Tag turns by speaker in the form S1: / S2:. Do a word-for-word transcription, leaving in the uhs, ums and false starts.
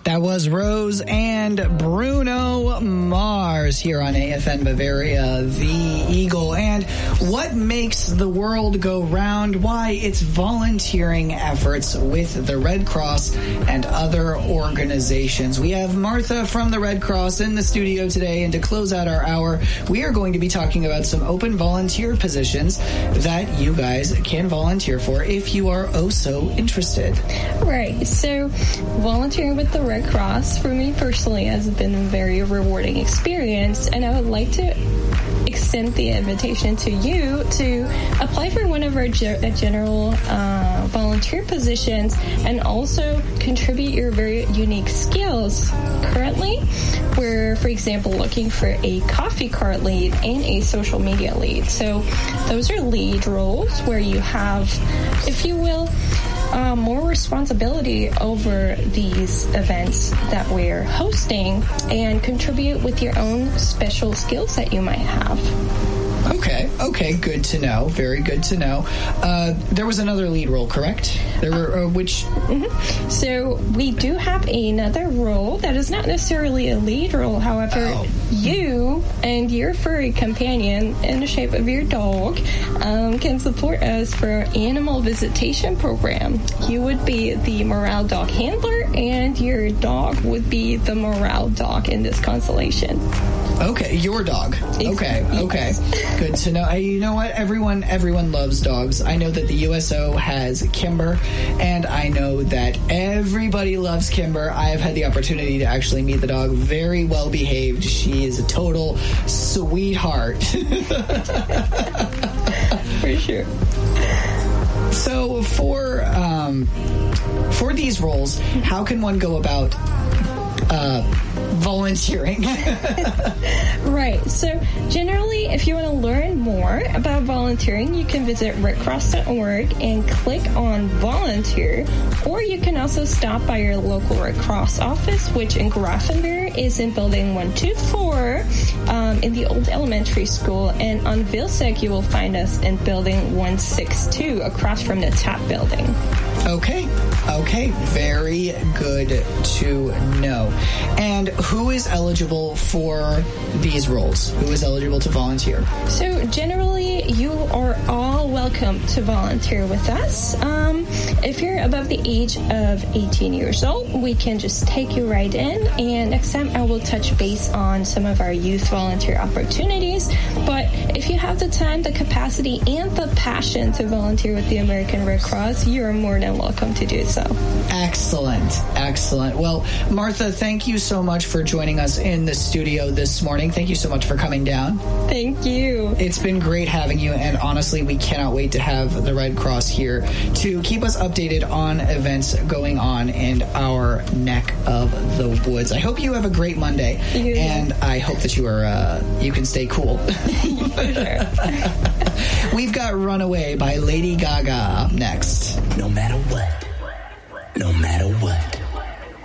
S1: That was Rose and Bruno Mars here on A F N Bavaria, the Eagle. And what makes the world go round? Why, it's volunteering efforts with the Red Cross and other organizations. We have Martha from the Red Cross in the studio today, and to close out our hour, we are going to be talking about some open volunteer positions that you guys can volunteer for if you are oh so interested.
S2: Right. So volunteering with the Red Cross for me personally has been a very rewarding experience, and I would like to extend the invitation to you to apply for one of our ge- general uh, volunteer positions and also contribute your very unique skills. Currently, we're, for example, looking for a coffee cart lead and a social media lead. So those are lead roles where you have, if you will, Uh, more responsibility over these events that we're hosting and contribute with your own special skills that you might have.
S1: Okay, okay, good to know. Very good to know. Uh, there was another lead role, correct? There were, uh, which...
S2: Mm-hmm. So we do have another role that is not necessarily a lead role. However, oh. you and your furry companion in the shape of your dog um, can support us for our animal visitation program. You would be the morale dog handler, and your dog would be the morale dog in this constellation.
S1: Okay, your dog. Okay, okay. Good to know. I, you know what? Everyone everyone loves dogs. I know that the U S O has Kimber, and I know that everybody loves Kimber. I have had the opportunity to actually meet the dog. Very well behaved. She is a total sweetheart.
S2: For sure.
S1: So for um, for these roles, how can one go about uh, volunteering?
S2: Right. So generally, if you want to learn more about volunteering, you can visit red cross dot org and click on volunteer, or you can also stop by your local Red Cross office, which in Grafenberg is in building one two four um, in the old elementary school, and on Vilsek you will find us in building one six two across from the TAP building.
S1: Okay. Okay. Very good to know. And who is eligible for these roles? Who is eligible to volunteer?
S2: So generally, you are all welcome to volunteer with us. Um, if you're above the age of eighteen years old, we can just take you right in. And next time I will touch base on some of our youth volunteer opportunities. But if you have the time, the capacity, and the passion to volunteer with the American Red Cross, you're more than welcome to do so.
S1: Excellent. Excellent. Well, Martha, thank you so much for joining us in the studio this morning. Thank you so much for coming down.
S2: Thank you.
S1: It's been great having you, and honestly, we cannot wait to have the Red Cross here to keep us updated on events going on in our neck of the woods. I hope you have a great Monday,
S2: you
S1: and I hope that you are uh, you can stay cool.
S2: For sure.
S1: We've got Runaway by Lady Gaga up next.
S3: No matter what, no matter what.